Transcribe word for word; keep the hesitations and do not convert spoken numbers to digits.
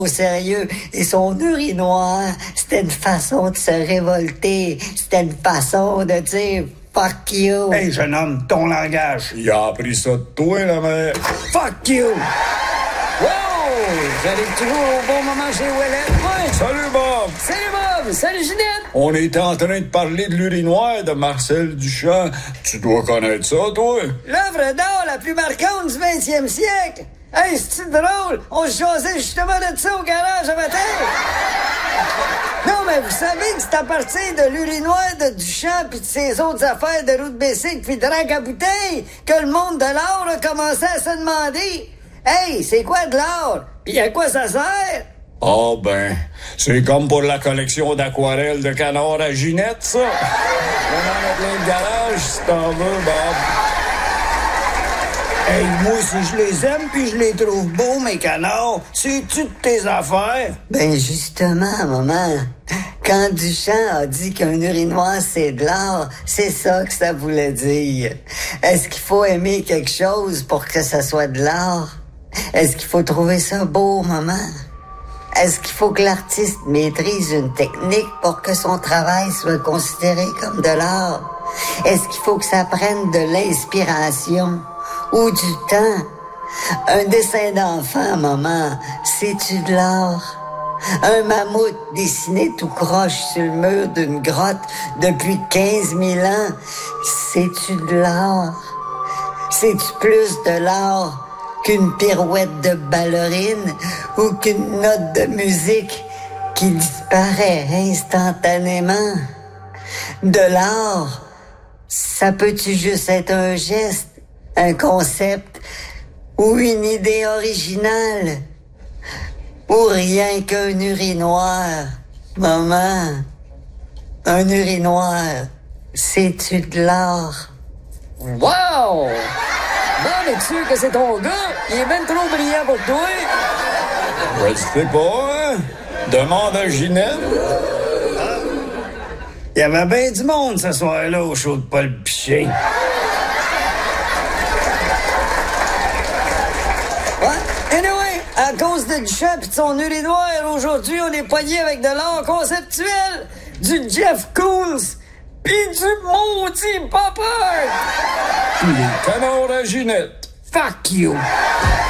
au sérieux. Et son urinoir, c'était une façon de se révolter. C'était une façon de dire « fuck you ». Hey, jeune homme, ton langage. Il a appris ça de toi, la mère. Fuck you. Wow! J'arrive toujours au bon moment chez Ouellet. Ouais. Salut, Bob. Salut, Bob. Salut, Ginette. On était en train de parler de l'urinoir de Marcel Duchamp. Tu dois connaître ça, toi. L'œuvre d'art la plus marquante du vingtième siècle. Hey, c'est drôle. On se jasait justement de ça au garage ce matin. Non, mais vous savez que c'est à partir de l'urinoir de Duchamp puis de ses autres affaires de route bicycle puis de drague à bouteille que le monde de l'art a commencé à se demander « Hey, c'est quoi de l'art? Puis à quoi ça sert? » Ah ben, c'est comme pour la collection d'aquarelles de canards à Ginette, ça. On en a plein de garage, si t'en veux, Bob. Hey, moi, si je les aime puis je les trouve beaux, mes canards, c'est-tu de tes affaires? Ben justement, maman, quand Duchamp a dit qu'un urinoir c'est de l'art, c'est ça que ça voulait dire. Est-ce qu'il faut aimer quelque chose pour que ça soit de l'art? Est-ce qu'il faut trouver ça beau, maman? Est-ce qu'il faut que l'artiste maîtrise une technique pour que son travail soit considéré comme de l'art? Est-ce qu'il faut que ça prenne de l'inspiration ou du temps? Un dessin d'enfant, maman, c'est-tu de l'art? Un mammouth dessiné tout croche sur le mur d'une grotte depuis quinze mille ans, c'est-tu de l'art? C'est-tu plus de l'art qu'une pirouette de ballerine ou qu'une note de musique qui disparaît instantanément? De l'art, ça peut-tu juste être un geste, un concept ou une idée originale? Ou rien qu'un urinoir? Maman, un urinoir, c'est-tu de l'art? Wow! Bon, es-tu sûr que c'est ton gars? Il est ben trop brillant pour toi. Je sais pas, hein? Demande à Ginette. Il y avait bien du monde ce soir-là au show de Paul Piché. Ouais, anyway, à cause de Duchamp et de son urinoir, aujourd'hui, on est poigné avec de l'art conceptuel, du Jeff Koons, pis du maudit Popper. Les canards à Ginette. Fuck you.